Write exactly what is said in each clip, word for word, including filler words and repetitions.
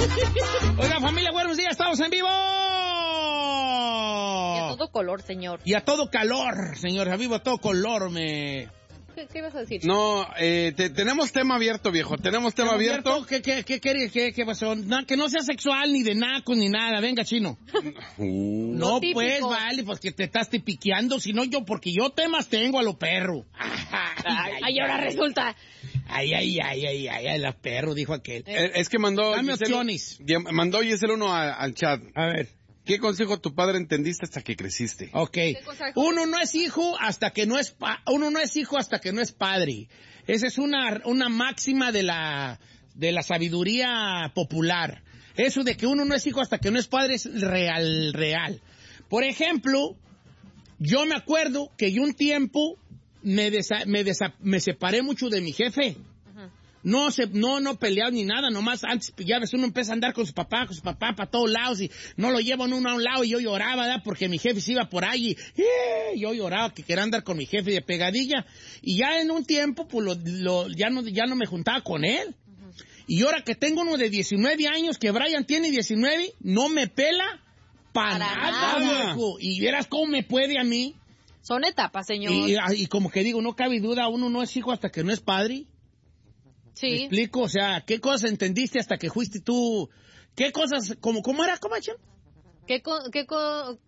Oigan, familia, buenos días, estamos en vivo. Y a todo color, señor. Y a todo calor, señor, a vivo a todo color, me... ¿Qué, qué ibas a decir? No, eh, te, tenemos tema abierto, viejo. Tenemos tema abierto. ¿Qué, qué, qué, qué, qué, qué pasó? No, que no sea sexual, ni de nacos, ni nada. Venga, chino. Uh. No, típico. pues, vale, pues que te estás tipiqueando. Si no, yo, porque yo temas tengo a lo perro. Ay, ay, ahora resulta. Ay, ay, ay, ay, ay, ay, la perro, dijo aquel. Eh, es que mandó... Dame Giselle- opciones. Llam- Mandó Giselle uno a- al chat. A ver. ¿Qué consejo tu padre entendiste hasta que creciste? Ok. consejo? Uno no es hijo hasta que no es pa uno no es hijo hasta que no es padre. Esa es una una máxima de la de la sabiduría popular. Eso de que uno no es hijo hasta que no es padre es real real. Por ejemplo, yo me acuerdo que yo un tiempo me desa me, desa me separé mucho de mi jefe. No se, no, no peleado ni nada, nomás antes, ya ves, uno empieza a andar con su papá, con su papá para todos lados y no lo llevan uno a un lado y yo lloraba, ¿verdad? Porque mi jefe se iba por ahí y ¡eh! Yo lloraba que quería andar con mi jefe de pegadilla y ya en un tiempo, pues lo, lo, ya no, ya no me juntaba con él. Uh-huh. Y ahora que tengo uno de diecinueve años, que Brian tiene diecinueve, no me pela para nada, nada, viejo. Y verás cómo me puede a mí. Son etapas, señor. Y, y como que digo, no cabe duda, uno no es hijo hasta que no es padre. Sí. ¿Me explico? O sea, ¿qué cosas entendiste hasta que fuiste tú? ¿Qué cosas, como, cómo era, cómo, Chon? ¿Qué co, qué co,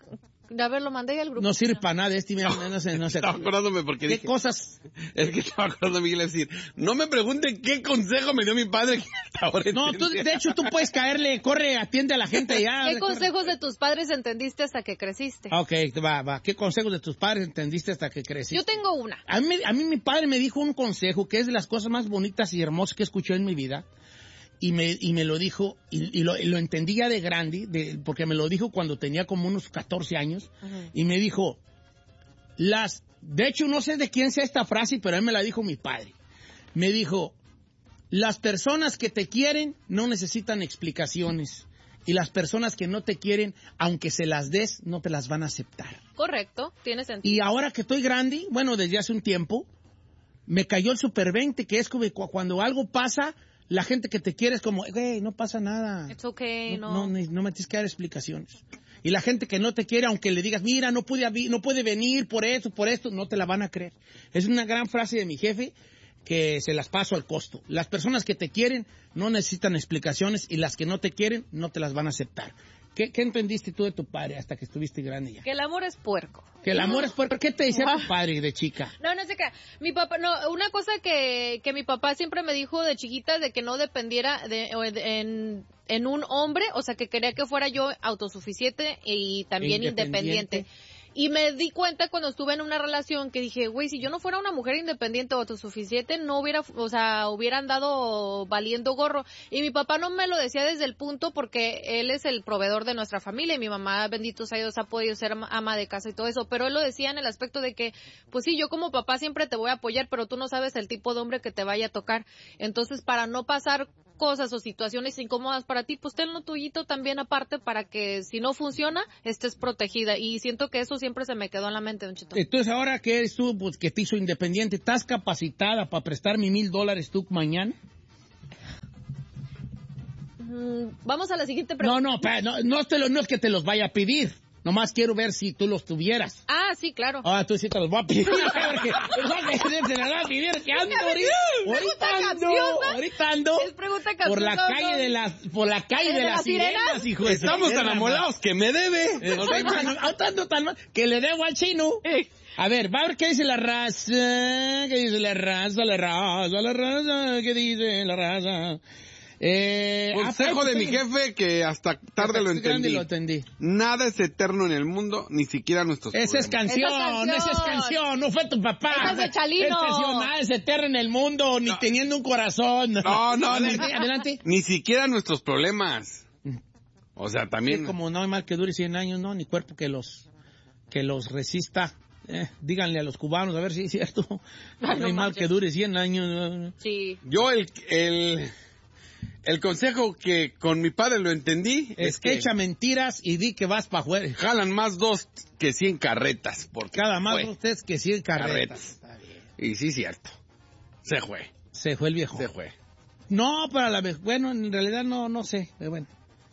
a ver, lo mandé al grupo. No sirve para nada este, mira, no, no sé, no sé. Estaba acordándome porque ¿Qué dije... cosas? Es que estaba acordándome y iba a decir, no me pregunten qué consejo me dio mi padre que hasta ahora No, tú, de hecho, tú puedes caerle, corre, atiende a la gente ya. ¿Qué consejos de tus padres entendiste hasta que creciste? Ok, va, va. ¿Qué consejos de tus padres entendiste hasta que creciste? Yo tengo una. A mí, a mí mi padre me dijo un consejo que es de las cosas más bonitas y hermosas que he escuchado en mi vida. Y me, y me lo dijo, y, y, lo, y lo entendí ya de grande, de, porque me lo dijo cuando tenía como unos catorce años. Uh-huh. Y me dijo, las, de hecho no sé de quién sea esta frase, pero a mí me la dijo mi padre. Me dijo, las personas que te quieren no necesitan explicaciones. Y las personas que no te quieren, aunque se las des, no te las van a aceptar. Correcto, tiene sentido. Y ahora que estoy grande, bueno, desde hace un tiempo, me cayó el super veinte, que es como cuando algo pasa, la gente que te quiere es como, güey, no pasa nada. It's okay, no. No, no, no, no me tienes que dar explicaciones. Y la gente que no te quiere, aunque le digas, mira, no puede, no puede venir por esto, por esto, no te la van a creer. Es una gran frase de mi jefe que se las paso al costo. Las personas que te quieren no necesitan explicaciones y las que no te quieren no te las van a aceptar. ¿Qué, qué entendiste tú de tu padre hasta que estuviste grande ya? Que el amor es puerco. Que el amor es puerco. ¿Qué te decía tu padre de chica? No, no sé qué. Mi papá, no, una cosa que, que mi papá siempre me dijo de chiquita de que no dependiera de, de en, en un hombre, o sea, que quería que fuera yo autosuficiente y también independiente. independiente. Y me di cuenta cuando estuve en una relación que dije, güey, si yo no fuera una mujer independiente o autosuficiente, no hubiera, o sea, hubiera andado valiendo gorro. Y mi papá no me lo decía desde el punto porque él es el proveedor de nuestra familia y mi mamá, bendito sea Dios, ha podido ser ama de casa y todo eso. Pero él lo decía en el aspecto de que, pues sí, yo como papá siempre te voy a apoyar, pero tú no sabes el tipo de hombre que te vaya a tocar. Entonces, para no pasar cosas o situaciones incómodas para ti, pues ten lo tuyito también aparte para que si no funciona, estés protegida. Y siento que eso siempre se me quedó en la mente, don Cheto. Entonces, ahora que eres tú, pues que te hizo independiente, ¿estás capacitada para prestarme mil dólares tú mañana? Mm, vamos a la siguiente pregunta. No, no, pa, no, no, te lo, no es que te los vaya a pedir. Nomás quiero ver si tú los tuvieras. Ah, sí, claro. Ah, tú sí te los voy a pedir. Porque te los voy a pedir. Que ando ahorita, ahorita ando, ahorita ando es pregunta por la capciosa. calle de las, por la calle de, de las sirenas, sirenas, hijo. Estamos tan amolados que me debe. Eh, ahorita ando tan mal que le debo al chino. Eh. A ver, va a ver qué dice la raza. ¿Qué dice la raza? La raza, la raza. ¿Qué dice la raza? Eh, Consejo de mi jefe que hasta tarde lo entendí. lo entendí. Nada es eterno en el mundo, ni siquiera nuestros Esa es canción, esa es canción, no fue tu papá. Esa es de Chalino. Es canción, nada es eterno en el mundo, ni no. teniendo un corazón. No, no, adelante, ni, adelante. Ni siquiera nuestros problemas. O sea, también. Es como no hay mal que dure cien años, no, ni cuerpo que los, que los resista. Eh, díganle a los cubanos a ver si es cierto. No, no hay mal que dure cien años. Sí. Yo el, el, el consejo que con mi padre lo entendí es, es que echa mentiras y di que vas para afuera. Jalan más dos que cien carretas. Porque cada más dos ustedes que cien carretas. carretas. Y sí, cierto. Se fue. Se fue el viejo. Se fue. No, para la vez. Bueno, en realidad no, no sé. Pero bueno.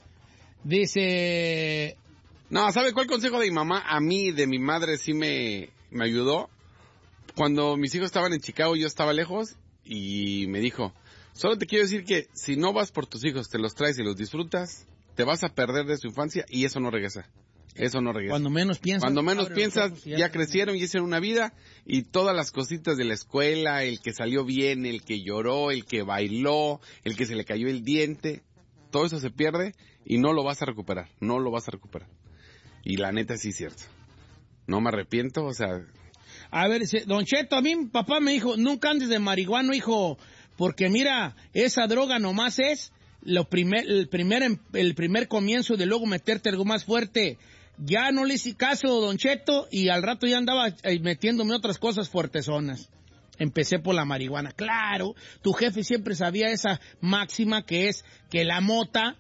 Dice. No, ¿sabe cuál consejo de mi mamá? A mí, de mi madre, sí me, me ayudó. Cuando mis hijos estaban en Chicago, yo estaba lejos y me dijo, solo te quiero decir que si no vas por tus hijos, te los traes y los disfrutas, te vas a perder de su infancia y eso no regresa. Eso no regresa. Cuando menos piensas. Cuando menos piensas, ya, ya crecieron y hicieron una vida y todas las cositas de la escuela, el que salió bien, el que lloró, el que bailó, el que se le cayó el diente, todo eso se pierde y no lo vas a recuperar, no lo vas a recuperar. Y la neta sí es cierto. No me arrepiento, o sea... A ver, Don Cheto, a mí mi papá me dijo, nunca andes de marihuano, hijo, porque mira, esa droga nomás es lo primer, el, primer, el primer comienzo de luego meterte algo más fuerte. Ya no le hice caso, Don Cheto, y al rato ya andaba eh, metiéndome otras cosas fuertezonas. Empecé por la marihuana. Claro, tu jefe siempre sabía esa máxima que es que la mota,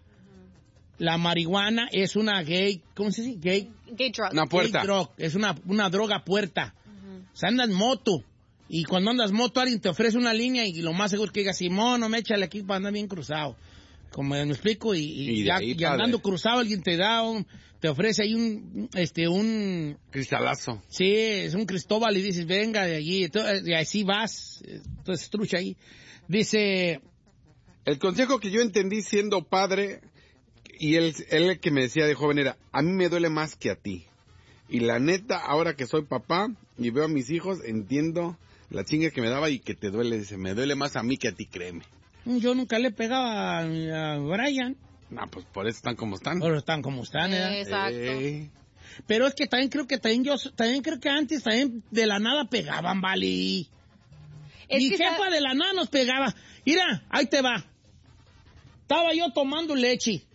la marihuana es una gay, ¿cómo se dice? Gay, Gay drug. Una puerta. Gay drug, es una, una droga puerta. Uh-huh. O sea, andas moto. Y cuando andas moto, alguien te ofrece una línea y lo más seguro es que diga, Simón, no me échale aquí para andar bien cruzado. Como me explico, y, y, Y de ya, ahí, y andando padre. cruzado alguien te da un, te ofrece ahí un, este, un... Cristalazo. Sí, es un Cristóbal y dices, venga de allí, entonces, y así vas, entonces trucha ahí. Dice... El consejo que yo entendí siendo padre, y él, él el que me decía de joven era, a mí me duele más que a ti. Y la neta, ahora que soy papá y veo a mis hijos, entiendo la chinga que me daba y que te duele, dice, me duele más a mí que a ti, créeme. Yo nunca le pegaba a, a Brian. No, pues por eso están como están. Pero están como están, ¿eh? Exacto. Eh, Pero es que también creo que también yo, también creo que antes también de la nada pegaban, vale. Es Mi que jefa sa- de la nada nos pegaba. Mira, ahí te va. Estaba yo tomando leche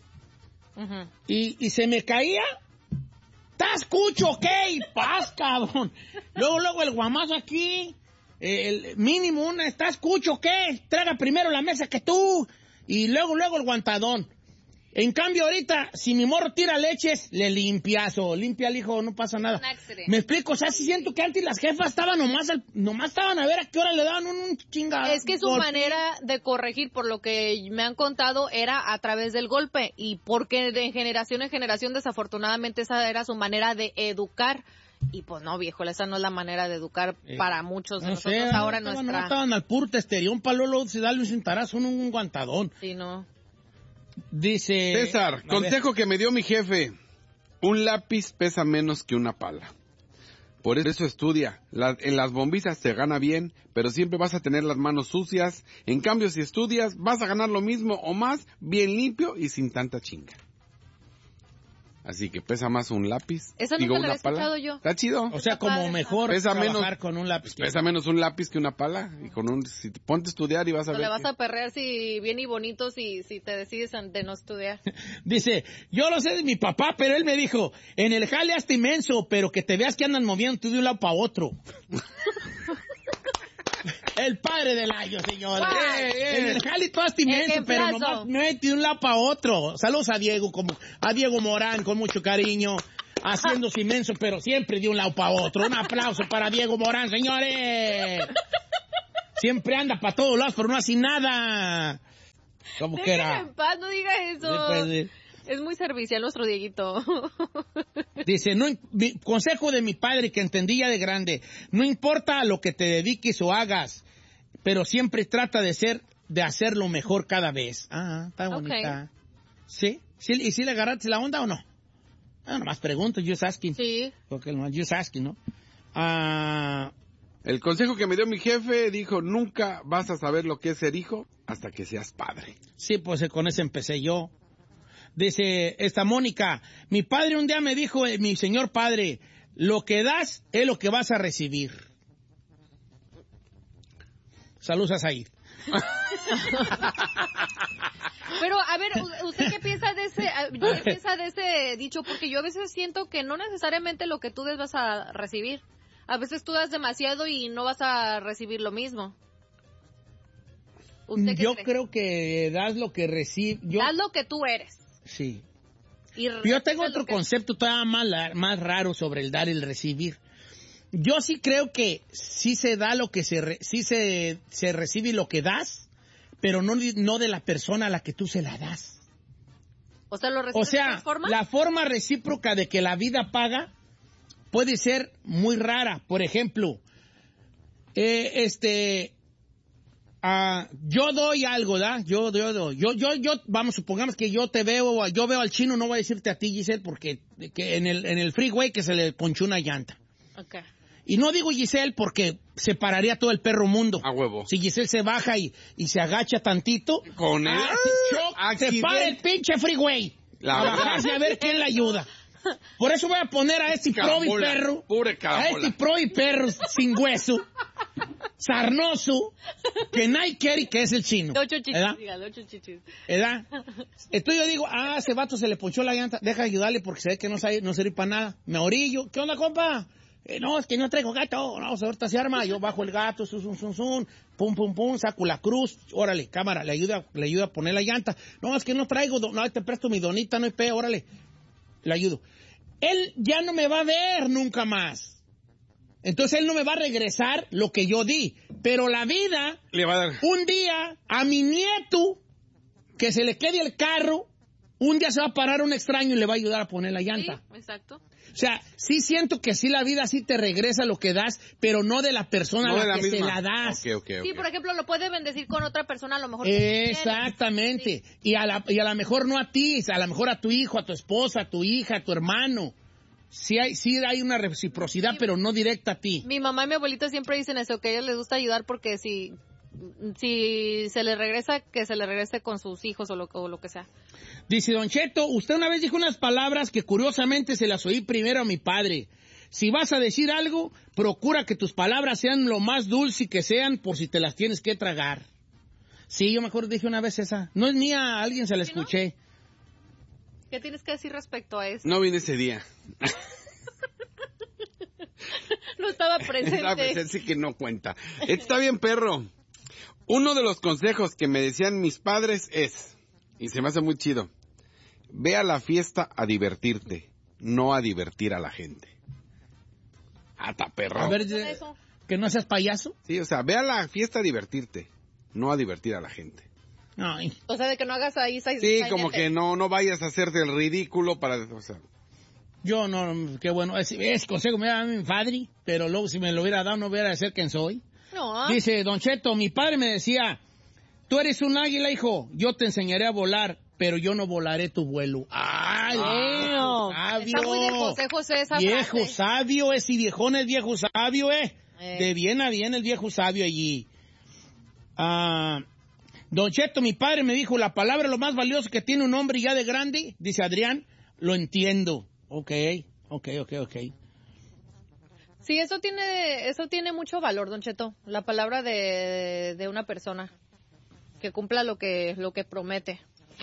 Ujú. y, y se me caía. ¿Estás cucho qué? Y paz, cabrón. Luego, luego el guamazo aquí. El mínimo una, ¿estás cucho qué? Traga primero la mesa que tú. Y luego, luego el guantadón. En cambio, ahorita, si mi morro tira leches, le limpias o limpia al hijo, no pasa nada. Un accidente. Me explico, o sea, sí siento que antes las jefas estaban nomás, al- nomás estaban a ver a qué hora le daban un, un chinga. Es que su golpe. manera de corregir, por lo que me han contado, era a través del golpe. Y porque de generación en generación, desafortunadamente, esa era su manera de educar. Y pues no, viejo, esa no es la manera de educar Eh, para muchos de No nosotros sé, ahora no estaban, nuestra... no estaban al puro testerión, palo, luego se darle un cintarazo, un, un guantadón. Sí, no. Dice... César, a ver. consejo que me dio mi jefe. Un lápiz pesa menos que una pala. Por eso estudia. La- en las bombizas se gana bien, pero siempre vas a tener las manos sucias. En cambio, si estudias, vas a ganar lo mismo o más, bien limpio y sin tanta chinga. Así que pesa más un lápiz. Esa digo, nunca la una había pala. escuchado yo. Está chido. O sea, Está como padre. mejor Pesa trabajar menos- con un lápiz. que- Pesa menos un lápiz que una pala. Y con un, si te ponte a estudiar y vas a No ver. le vas que- a perrear si bien y bonito si, si te decides de no estudiar. Dice, yo lo sé de mi papá, pero él me dijo, en el jale hasta inmenso, pero que te veas que andan moviendo tú de un lado para otro. El padre del año, señor. Guau. Eh, eh, en el jale todo hasta inmenso, pero Ejemplazo. nomás mete de un lado para otro. Saludos a Diego, como, a Diego Morán, con mucho cariño, haciéndose inmenso, pero siempre de un lado para otro. Un aplauso para Diego Morán, señores. Siempre anda para todos lados, pero no hace nada. Como que Déjame era. en paz, no diga eso. Después de- Es muy servicial nuestro Dieguito. Dice, no, mi- consejo de mi padre que entendí ya de grande, no importa a lo que te dediques o hagas, pero siempre trata de ser, de hacerlo mejor cada vez. Ah, está Ok. bonita. ¿Sí? ¿Sí? ¿Y si le agarraste la onda o no? Ah, nomás pregunto, just asking. Sí. Porque nomás just asking, ¿no? Ah, El consejo que me dio mi jefe dijo, nunca vas a saber lo que es ser hijo hasta que seas padre. sí, pues eh, con ese empecé yo. Dice esta Mónica, mi padre un día me dijo, eh, mi señor padre, lo que das es lo que vas a recibir. Saludos a Said. Pero, a ver, u- ¿usted qué piensa de ese, a- qué piensa de ese dicho? Porque yo a veces siento que no necesariamente lo que tú des vas a recibir. A veces tú das demasiado y no vas a recibir lo mismo. ¿Usted qué Yo cree? creo que das lo que recibes. Yo, Das lo que tú eres. sí. Y Yo recibes tengo lo otro que- concepto todavía más, la- más raro sobre el dar y el recibir. Yo sí creo que sí se da lo que se, re- sí se, se recibe lo que das, pero no, no de la persona a la que tú se la das. O sea, ¿lo recibes O sea, de todas formas? la forma recíproca de que la vida paga puede ser muy rara. Por ejemplo, eh, este, uh, yo doy algo, ¿da? Yo, yo doy. Yo, yo, yo, vamos, supongamos que yo te veo, yo veo al chino, no voy a decirte a ti, Giselle, porque que en el, en el freeway que se le ponchó una llanta. Okay. Y no digo Giselle porque se pararía todo el perro mundo. A huevo. Si Giselle se baja y, y se agacha tantito, Con el ah, sí, choc, se para el pinche freeway. La a verdad. bajarse a ver quién le ayuda. Por eso voy a poner a este pro y perro, Pure a carambola. este pro y perro sin hueso, sarnoso, que nadie quiere y que es el chino. De ocho chichis, ¿Verdad? diga, de ocho chichis. ¿Verdad? Entonces yo digo, ah, ese vato se le ponchó la llanta, deja ayudarle porque se ve que no, sabe, no sirve para nada. Me orillo, ¿qué onda, compa? Eh, no, es que no traigo gato, no, ahorita se arma, yo bajo el gato, zum, zum, zum, zum, pum, pum, pum, saco la cruz, órale, cámara, le ayuda, le ayuda a poner la llanta. No, es que no traigo, no, te presto mi donita, no hay pe, órale, le ayudo. Él ya no me va a ver nunca más. Entonces él no me va a regresar lo que yo di. Pero la vida, Le va a dar. un día, a mi nieto, que se le quede el carro, un día se va a parar un extraño y le va a ayudar a poner la llanta. Sí, exacto. O sea, sí siento que sí la vida sí te regresa lo que das, pero no de la persona No a la, de la que misma. se la das. Ok, ok, Sí, ok. por ejemplo, lo puede bendecir con otra persona a lo mejor. que Exactamente. Y a la, y a lo mejor no a ti, a lo mejor a tu hijo, a tu esposa, a tu hija, a tu hermano. Sí hay, sí hay una reciprocidad, Sí. pero no directa a ti. Mi mamá y mi abuelita siempre dicen eso, que a ellos les gusta ayudar porque si, si se les regresa, que se les regrese con sus hijos o lo, o lo que sea. Dice Don Cheto, usted una vez dijo unas palabras que curiosamente se las oí primero a mi padre. Si vas a decir algo, procura que tus palabras sean lo más dulce que sean por si te las tienes que tragar. Sí, yo me acuerdo dije una vez esa. No es mía, a alguien se la ¿Sí, no? escuché. ¿Qué tienes que decir respecto a eso? No vine ese día. No estaba presente. Estaba presente, sí que no cuenta. Está bien, perro. Uno de los consejos que me decían mis padres es, y se me hace muy chido, ve a la fiesta a divertirte, no a divertir a la gente. Ata, perro. A ver, ¿Con eh, eso? que no seas payaso. Sí, o sea, ve a la fiesta a divertirte, no a divertir a la gente. Ay, O sea, de que no hagas ahí... Sí, como que no no vayas a hacerte el ridículo para... O sea, yo no, qué bueno. Es, es consejo me da mi padre, pero luego si me lo hubiera dado no hubiera de ser quien soy. No. Dice Don Cheto, mi padre me decía, tú eres un águila, hijo, yo te enseñaré a volar, pero yo no volaré tu vuelo. ¡Ay, viejo sabio! Está muy de consejos esa Viejo frase. sabio, ese viejón es viejo sabio, eh. Eh. De bien a bien el viejo sabio allí. Ah, Don Cheto, mi padre me dijo, la palabra lo más valioso que tiene un hombre ya de grande, dice Adrián, lo entiendo. Ok, ok, ok, ok. Sí, eso tiene, eso tiene mucho valor, Don Cheto. La palabra de, de una persona que cumpla lo que, lo que promete.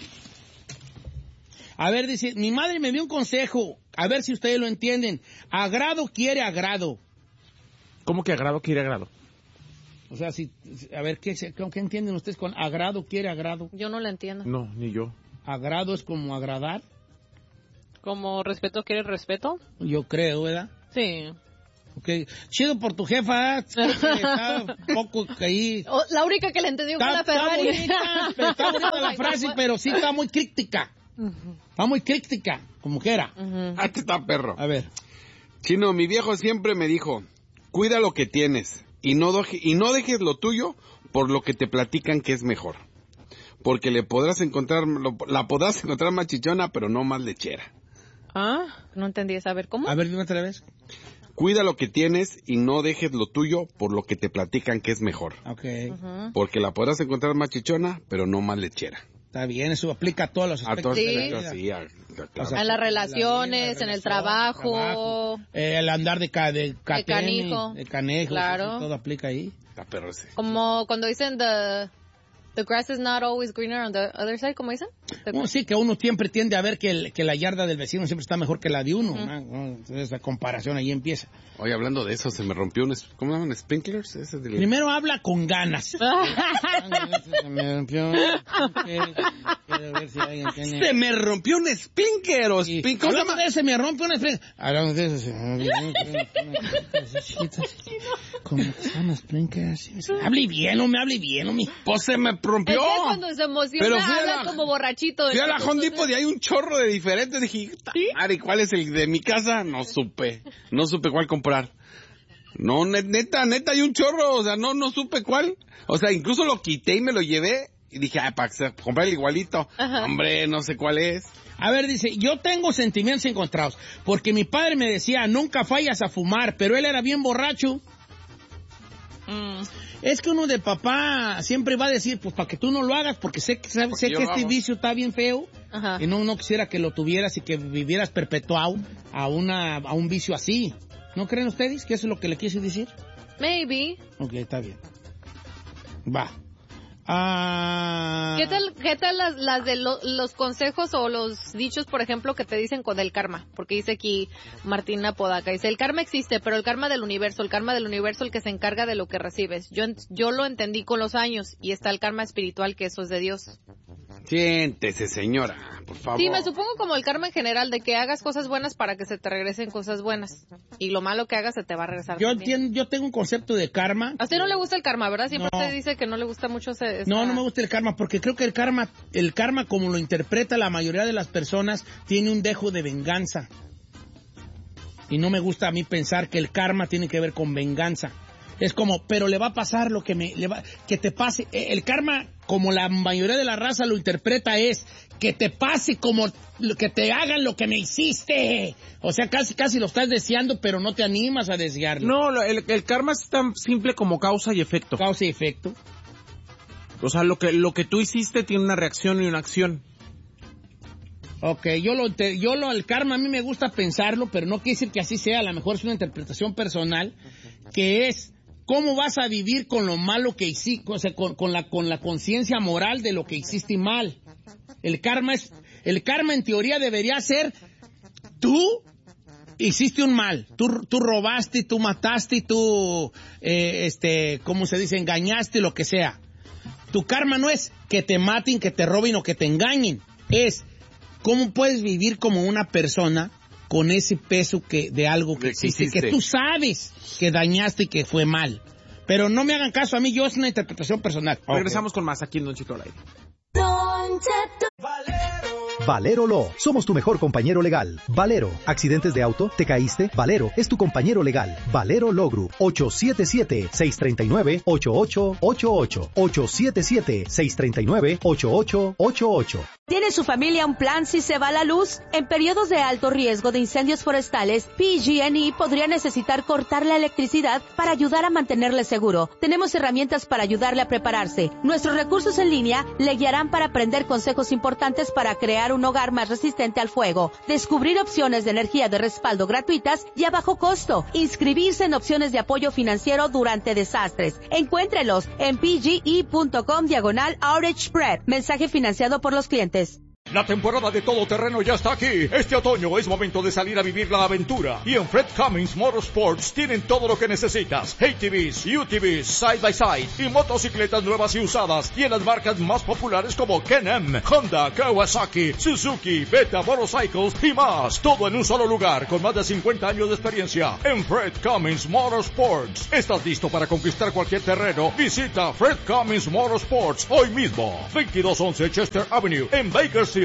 A ver, dice, mi madre me dio un consejo, a ver si ustedes lo entienden. Agrado quiere agrado. ¿Cómo que agrado quiere agrado? O sea, si, a ver, ¿qué, ¿qué entienden ustedes con agrado quiere agrado? Yo no lo entiendo. No, ni yo. Agrado es como agradar, Como respeto quiere respeto. yo creo, ¿verdad? Sí. Okay. Chido por tu jefa, ¿eh? Está un poco ahí. Oh, la única que le entendió fue Está, la está Ferrari. bonita, pero está bonita la frase, pero sí está muy críptica. Está muy críptica, como quiera. ah, te está, perro. A ver. Chino, mi viejo siempre me dijo, cuida lo que tienes y no, doje- y no dejes lo tuyo por lo que te platican que es mejor. Porque le podrás encontrar, lo- la podrás encontrar más chichona, pero no más lechera. Ah, no entendí esa. A ver, ¿cómo? A ver, dime otra vez. Cuida lo que tienes y no dejes lo tuyo por lo que te platican que es mejor. Ok. Ujú. Porque la podrás encontrar más chichona, pero no más lechera. Está bien, eso aplica a todos los A aspectos todos de la Sí. vida. sí, a- a- claro. O sea, En las la relaciones, vida, en el relación, trabajo. trabajo, eh, el andar de, ca, de, catene, canijo. de canejo, Claro. eso todo aplica ahí. Está, perro ese. Como cuando dicen the, the grass is not always greener on the other side, ¿cómo dicen? Bueno, sí, que uno siempre tiende a ver que, el, que la yarda del vecino siempre está mejor que la de uno. Uh-huh. ¿no? Entonces, esa comparación ahí empieza. Oye, hablando de eso, se me rompió un... ¿Cómo se llaman? ¿Sprinklers? Ese del... Primero habla con ganas. Se me rompió... Quiero ver si alguien tiene... Se me rompió un sprinkler o sprinkler. ¿Cómo se llama? De ese me rompió un sprinkler. Hablando de eso, se me ¿cómo son sprinklers? Hable bien, no me hable bien, no me... Pues se me rompió. Es que cuando se emociona habla la... como borrachito. Fui a la Home Depot y hay un chorro de diferentes. Dije, ¿sí? Ari, ¿cuál es el de mi casa? No supe. No supe cuál comprar. No, neta, neta, hay un chorro. O sea, no, no supe cuál. O sea, incluso lo quité y me lo llevé. Y dije, ah, para comprar el igualito. Ajá. Hombre, no sé cuál es. A ver, dice, yo tengo sentimientos encontrados. Porque mi padre me decía, nunca fallas a fumar. Pero él era bien borracho. Mm. Es que uno de papá siempre va a decir, pues para que tú no lo hagas, porque sé, sé, porque sé que este hago. vicio está bien feo. Ajá. Y no, no quisiera que lo tuvieras y que vivieras perpetuado a, una, a un vicio así. ¿No creen ustedes que eso es lo que le quise decir? Maybe. Ok, está bien. Va. Ah... ¿Qué tal, qué tal las, las de lo, los consejos o los dichos, por ejemplo, que te dicen con el karma? Porque dice aquí Martina Podaca, dice, el karma existe, pero el karma del universo, el karma del universo el que se encarga de lo que recibes. Yo, yo lo entendí con los años y está el karma espiritual, que eso es de Dios. Siéntese, señora, por favor. Sí, me supongo como el karma en general, de que hagas cosas buenas para que se te regresen cosas buenas. Y lo malo que hagas se te va a regresar. Yo entiendo, yo tengo un concepto de karma. A usted no le gusta el karma, ¿verdad? Siempre no. Te dice que no le gusta mucho ese... Esa... No, no me gusta el karma, porque creo que el karma, el karma como lo interpreta la mayoría de las personas, tiene un dejo de venganza. Y no me gusta a mí pensar que el karma tiene que ver con venganza. Es como, pero le va a pasar lo que me, le va, que te pase. El karma, como la mayoría de la raza lo interpreta, es que te pase como, que te hagan lo que me hiciste. O sea, casi, casi lo estás deseando, pero no te animas a desearlo. No, el, el karma es tan simple como causa y efecto. Causa y efecto. O sea, lo que, lo que tú hiciste tiene una reacción y una acción. Ok, yo lo, te, yo lo, el karma a mí me gusta pensarlo, pero no quiere decir que así sea, a lo mejor es una interpretación personal, que es cómo vas a vivir con lo malo que hiciste, o sea, con, con la, con la conciencia moral de lo que hiciste mal. El karma es, el karma en teoría debería ser, tú hiciste un mal, tú, tú robaste, tú mataste, tú, eh, este, ¿cómo se dice? Engañaste, lo que sea. Tu karma no es que te maten, que te roben o que te engañen. Es cómo puedes vivir como una persona con ese peso que de algo que existe, que tú sabes que dañaste y que fue mal. Pero no me hagan caso a mí, yo es una interpretación personal. Regresamos okay. con más aquí en Don Cheto al aire. Valero Law. Somos tu mejor compañero legal. Valero. ¿Accidentes de auto? ¿Te caíste? Valero es tu compañero legal. Valero Law Group. ocho siete siete, seis tres nueve, ocho ocho ocho ocho. ocho siete siete, seis tres nueve, ocho ocho ocho ocho. ¿Tiene su familia un plan si se va la luz? En periodos de alto riesgo de incendios forestales, P G and E podría necesitar cortar la electricidad para ayudar a mantenerle seguro. Tenemos herramientas para ayudarle a prepararse. Nuestros recursos en línea le guiarán para aprender consejos importantes para crear un hogar más resistente al fuego, descubrir opciones de energía de respaldo gratuitas y a bajo costo, inscribirse en opciones de apoyo financiero durante desastres. Encuéntrelos en pge.com diagonal outage spread. Mensaje financiado por los clientes. La temporada de todoterreno ya está aquí. Este otoño es momento de salir a vivir la aventura. Y en Fred Cummins Motorsports tienen todo lo que necesitas. A T Vs, U T Vs, Side by Side y motocicletas nuevas y usadas. Y en las marcas más populares como Can-Am, Honda, Kawasaki, Suzuki, Beta Motorcycles y más. Todo en un solo lugar con más de cincuenta años de experiencia. En Fred Cummins Motorsports. ¿Estás listo para conquistar cualquier terreno? Visita Fred Cummins Motorsports hoy mismo. veintidós once Chester Avenue en Bakersfield.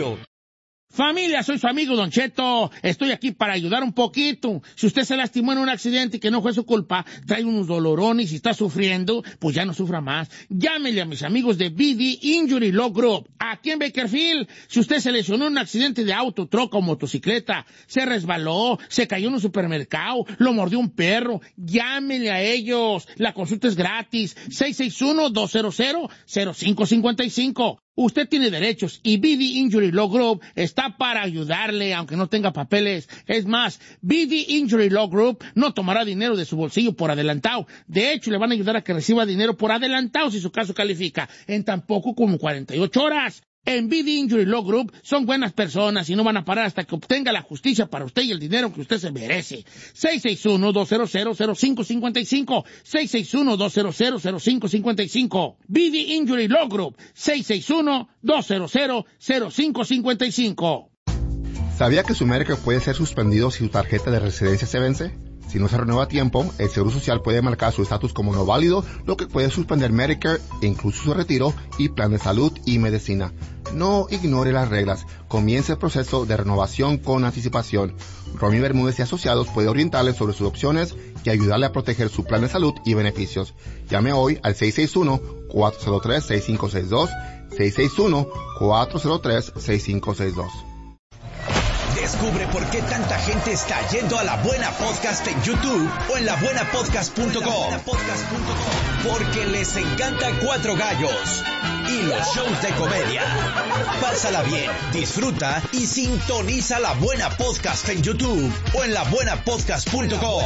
Familia, soy su amigo Don Cheto, estoy aquí para ayudar un poquito. Si usted se lastimó en un accidente y que no fue su culpa, trae unos dolorones y está sufriendo, pues ya no sufra más. Llámele a mis amigos de B D Injury Law Group, aquí en Bakersfield. Si usted se lesionó en un accidente de auto, troca o motocicleta, se resbaló, se cayó en un supermercado, lo mordió un perro, llámele a ellos. La consulta es gratis, seis seis uno, dos cero cero, cero cinco cinco cinco. Usted tiene derechos y B D Injury Law Group está para ayudarle, aunque no tenga papeles. Es más, B D Injury Law Group no tomará dinero de su bolsillo por adelantado. De hecho, le van a ayudar a que reciba dinero por adelantado si su caso califica en tan poco como cuarenta y ocho horas. En B D Injury Law Group son buenas personas y no van a parar hasta que obtenga la justicia para usted y el dinero que usted se merece. seis seis uno, dos cero cero, cero cinco cinco cinco. seis seis uno, dos cero cero, cero cinco cinco cinco. B D Injury Law Group. seis seis uno, dos cero cero, cero cinco cinco cinco. ¿Sabía que su Medicare puede ser suspendido si su tarjeta de residencia se vence? Si no se renueva a tiempo, el Seguro Social puede marcar su estatus como no válido, lo que puede suspender Medicare, incluso su retiro y plan de salud y medicina. No ignore las reglas. Comience el proceso de renovación con anticipación. Romy Bermúdez y Asociados puede orientarle sobre sus opciones y ayudarle a proteger su plan de salud y beneficios. Llame hoy al seis seis uno, cuatro cero tres, seis cinco seis dos, seis seis uno, cuatro cero tres, seis cinco seis dos. Descubre por qué tanta gente está yendo a La Buena Podcast en YouTube o en la buena podcast punto com. Porque les encanta Cuatro Gallos y los shows de comedia. Pásala bien, disfruta y sintoniza La Buena Podcast en YouTube o en la buena podcast punto com.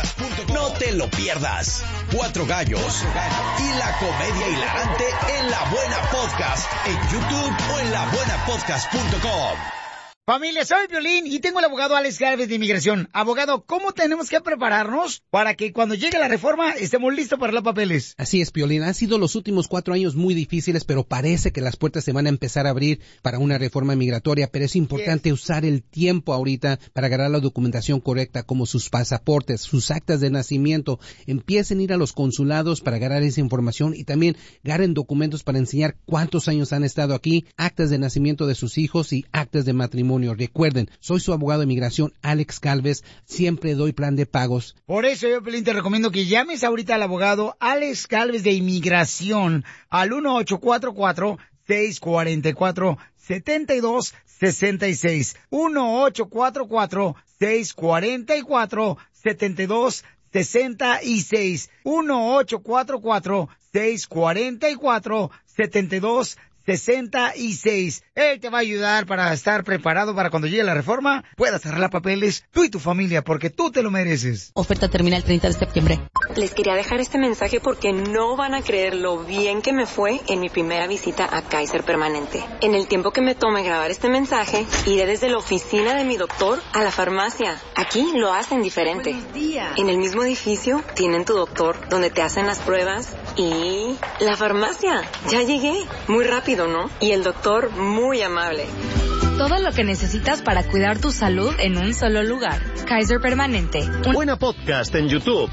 No te lo pierdas. Cuatro Gallos y la comedia hilarante en La Buena Podcast en YouTube o en la buena podcast punto com. Familia, soy Piolín y tengo el abogado Alex Gálvez de Inmigración. Abogado, ¿cómo tenemos que prepararnos para que cuando llegue la reforma estemos listos para los papeles? Así es, Piolín. Han sido los últimos cuatro años muy difíciles, pero parece que las puertas se van a empezar a abrir para una reforma migratoria. Pero es importante yes. usar el tiempo ahorita para agarrar la documentación correcta, como sus pasaportes, sus actas de nacimiento. Empiecen a ir a los consulados para agarrar esa información y también agarren documentos para enseñar cuántos años han estado aquí, actas de nacimiento de sus hijos y actas de matrimonio. Recuerden, soy su abogado de inmigración, Alex Gálvez. Siempre doy plan de pagos. Por eso yo, Pelín, te recomiendo que llames ahorita al abogado Alex Gálvez de Inmigración al uno ocho cuatro cuatro, seis cuatro cuatro, siete dos seis seis. uno ocho cuatro cuatro, seis cuatro cuatro, siete dos seis seis. uno ocho cuatro cuatro, seis cuatro cuatro, siete dos sesenta y seis. Él te va a ayudar para estar preparado para cuando llegue la reforma, puedas arreglar papeles, tú y tu familia, porque tú te lo mereces. Oferta termina el treinta de septiembre. Les quería dejar este mensaje porque no van a creer lo bien que me fue en mi primera visita a Kaiser Permanente. En el tiempo que me tome grabar este mensaje, iré desde la oficina de mi doctor a la farmacia. Aquí lo hacen diferente. Buenos días. En el mismo edificio tienen tu doctor, donde te hacen las pruebas, y la farmacia. Ya llegué, muy rápido, ¿no? Y el doctor muy amable. Todo lo que necesitas para cuidar tu salud en un solo lugar. Kaiser Permanente. Un... Buena Podcast en YouTube.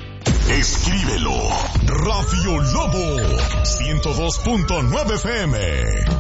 Escríbelo. Radio Lobo ciento dos punto nueve F M.